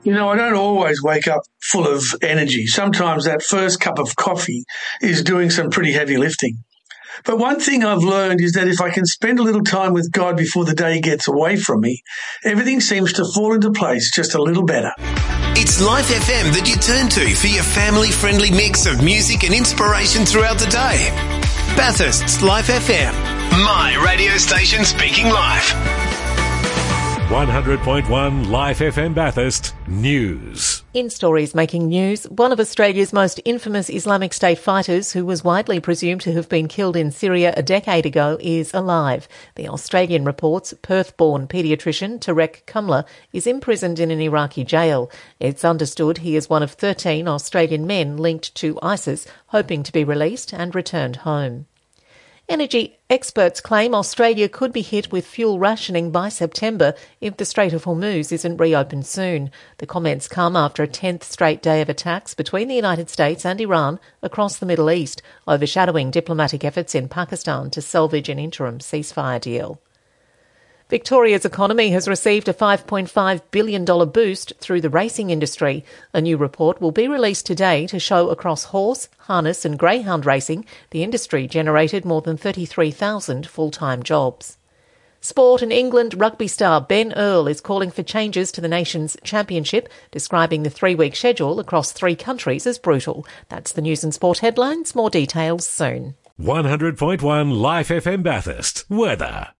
I don't always wake up full of energy. Sometimes that first cup of coffee is doing some pretty heavy lifting. But one thing I've learned is that if I can spend a little time with God before the day gets away from me, everything seems to fall into place just a little better. It's Life FM that you turn to for your family-friendly mix of music and inspiration throughout the day. Bathurst's Life FM, my radio station speaking life. 100.1 Life FM Bathurst News. In stories making news, one of Australia's most infamous Islamic State fighters, who was widely presumed to have been killed in Syria a decade ago, is alive. The Australian reports Perth-born paediatrician Tarek Kamla is imprisoned in an Iraqi jail. It's understood he is one of 13 Australian men linked to ISIS, hoping to be released and returned home. Energy experts claim Australia could be hit with fuel rationing by September if the Strait of Hormuz isn't reopened soon. The comments come after a 10th straight day of attacks between the United States and Iran across the Middle East, overshadowing diplomatic efforts in Pakistan to salvage an interim ceasefire deal. Victoria's economy has received a $5.5 billion boost through the racing industry. A new report will be released today to show across horse, harness and greyhound racing, the industry generated more than 33,000 full-time jobs. Sport and England rugby star Ben Earl is calling for changes to the nation's championship, describing the 3-week schedule across 3 countries as brutal. That's the news and sport headlines. More details soon. 100.1 Life FM Bathurst. Weather.